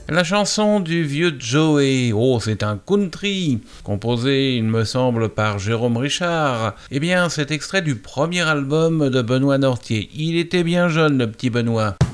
La chanson du vieux Joey, oh c'est un country, composé il me semble par Jérôme Richard. Eh bien c'est extrait du premier album de Benoît Nortier. Il était bien jeune le petit Benoît.